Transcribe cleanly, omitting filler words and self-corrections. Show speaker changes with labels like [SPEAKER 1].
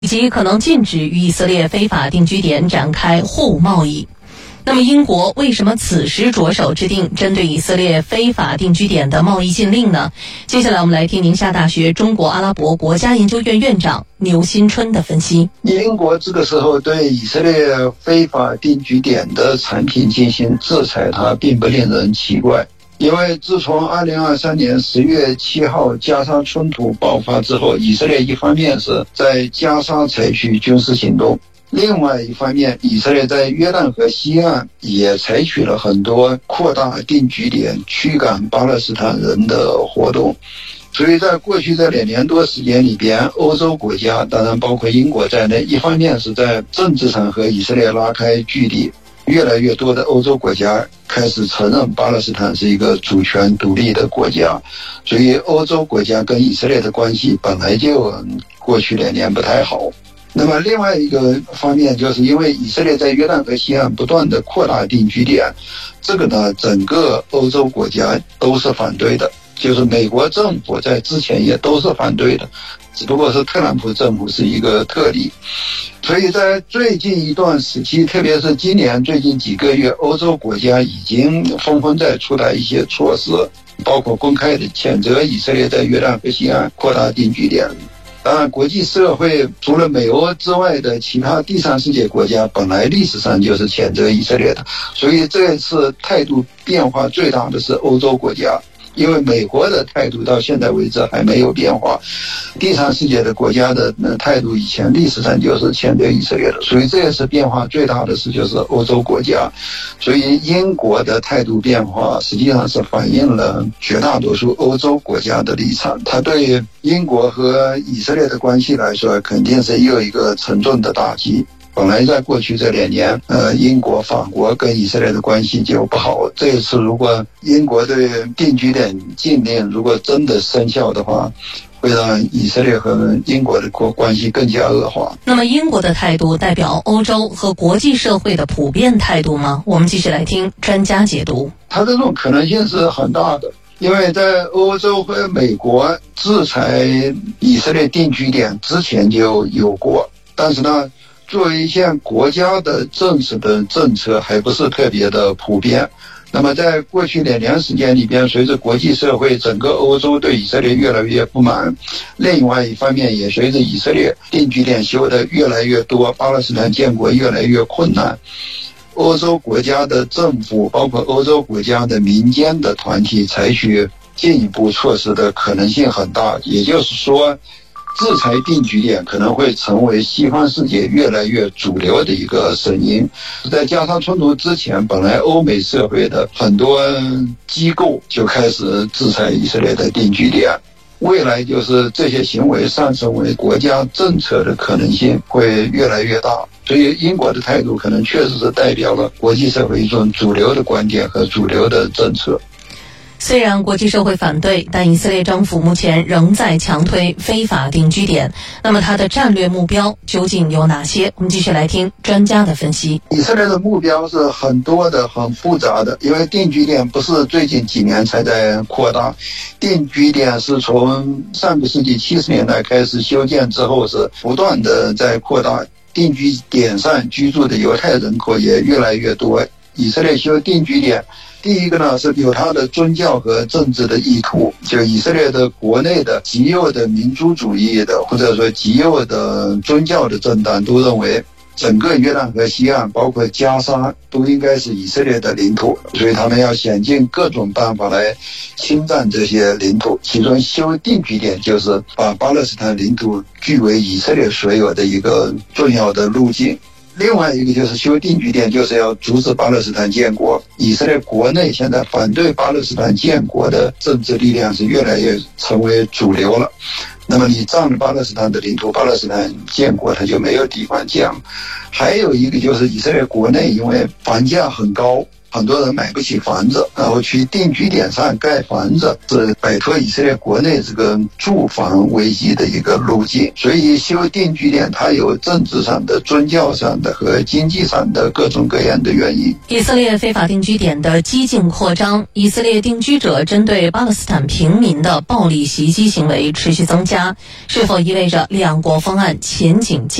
[SPEAKER 1] 以及可能禁止与以色列非法定居点展开货物贸易。那么英国为什么此时着手制定针对以色列非法定居点的贸易禁令呢？接下来我们来听宁夏大学中国阿拉伯国家研究院院长牛新春的分析。
[SPEAKER 2] 英国这个时候对以色列非法定居点的产品进行制裁，它并不令人奇怪。因为自从2023年10月7号加沙冲突爆发之后，以色列一方面是在加沙采取军事行动，另外一方面以色列在约旦河西岸也采取了很多扩大定居点、驱赶巴勒斯坦人的活动。所以在过去这2年多时间里边，欧洲国家当然包括英国在内，一方面是在政治上和以色列拉开距离，越来越多的欧洲国家开始承认巴勒斯坦是一个主权独立的国家，所以欧洲国家跟以色列的关系本来就过去2年不太好。那么另外一个方面，就是因为以色列在约旦河西岸不断的扩大定居点，这个呢整个欧洲国家都是反对的，就是美国政府在之前也都是反对的，只不过是特朗普政府是一个特例。所以在最近一段时期，特别是今年最近几个月，欧洲国家已经纷纷在出台一些措施，包括公开的谴责以色列在约旦河西岸扩大定居点。当然国际社会除了美欧之外的其他第三世界国家本来历史上就是谴责以色列的，所以这次态度变化最大的是欧洲国家，因为美国的态度到现在为止还没有变化，第三世界的国家的态度以前历史上就是谴责以色列的，所以这次变化最大的是就是欧洲国家。所以英国的态度变化实际上是反映了绝大多数欧洲国家的立场，它对英国和以色列的关系来说肯定是又一个沉重的打击。本来在过去这2年，英国、法国跟以色列的关系就不好。这一次如果英国对定居点禁令如果真的生效的话，会让以色列和英国的关系更加恶化。
[SPEAKER 1] 那么英国的态度代表欧洲和国际社会的普遍态度吗？我们继续来听专家解读。
[SPEAKER 2] 它这种可能性是很大的，因为在欧洲和美国制裁以色列定居点之前就有过，但是呢作为一项国家的正式的政策还不是特别的普遍。那么在过去2年时间里边，随着国际社会整个欧洲对以色列越来越不满，另外一方面也随着以色列定居点修得越来越多，巴勒斯坦建国越来越困难，欧洲国家的政府包括欧洲国家的民间的团体采取进一步措施的可能性很大。也就是说制裁定居点可能会成为西方世界越来越主流的一个声音。在加沙冲突之前，本来欧美社会的很多机构就开始制裁以色列的定居点，未来就是这些行为上升为国家政策的可能性会越来越大。所以英国的态度可能确实是代表了国际社会一种主流的观点和主流的政策。
[SPEAKER 1] 虽然国际社会反对，但以色列政府目前仍在强推非法定居点。那么它的战略目标究竟有哪些？我们继续来听专家的分析。
[SPEAKER 2] 以色列的目标是很多的、很复杂的，因为定居点不是最近几年才在扩大，定居点是从上个世纪70年代开始修建之后是不断的在扩大，定居点上居住的犹太人口也越来越多。以色列修定居点第一个呢是有它的宗教和政治的意图，就以色列的国内的极右的民族主义的或者说极右的宗教的政党都认为整个约旦河西岸包括加沙都应该是以色列的领土，所以他们要想尽各种办法来侵占这些领土，其中修定居点就是把巴勒斯坦领土据为以色列所有的一个重要的路径。另外一个就是修定居点就是要阻止巴勒斯坦建国。以色列国内现在反对巴勒斯坦建国的政治力量是越来越成为主流了，那么你占了巴勒斯坦的领土，巴勒斯坦建国它就没有地方建。还有一个就是以色列国内因为房价很高， 很多人买不起房子，然后去定居点上盖房子，是摆脱以色列国内这个住房危机的一个路径。所以修定居点它有政治上的、宗教上的和经济上的各种各样的原因。
[SPEAKER 1] 以色列非法定居点的激进扩张，以色列定居者针对巴勒斯坦平民的暴力袭击行为持续增加，是否意味着两国方案前景